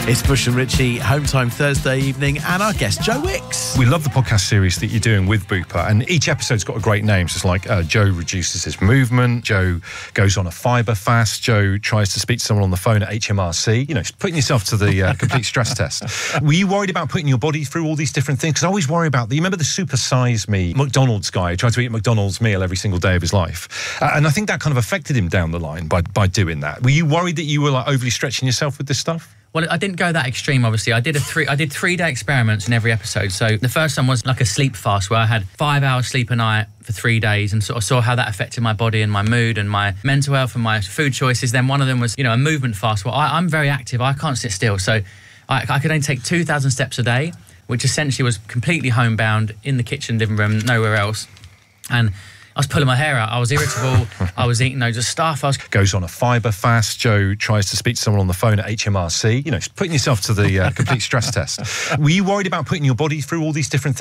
It's Bush and Richie, Home Time Thursday evening, and our guest, Joe Wicks. We love the podcast series that you're doing with Bupa, and each episode's got a great name. So it's like Joe reduces his movement, Joe goes on a fibre fast, Joe tries to speak to someone on the phone at HMRC, you know, putting yourself to the complete stress test. Were you worried about putting your body through all these different things? Because I always worry about, you remember the Super Size Me McDonald's guy who tried to eat a McDonald's meal every single day of his life? And I think that kind of affected him down the line by doing that. Were you worried that you were like overly stretching yourself with this stuff? Well, I didn't go that extreme, obviously. I did 3-day experiments in every episode. So the first one was like a sleep fast where I had 5 hours sleep a night for 3 days and sort of saw how that affected my body and my mood and my mental health and my food choices. Then one of them was, you know, a movement fast. Well, I'm very active. I can't sit still. So I could only take 2,000 steps a day, which essentially was completely homebound in the kitchen, living room, nowhere else. And I was pulling my hair out. I was irritable. I was eating loads of stuff. Goes on a fibre fast. Joe tries to speak to someone on the phone at HMRC. You know, putting yourself to the complete stress test. Were you worried about putting your body through all these different things?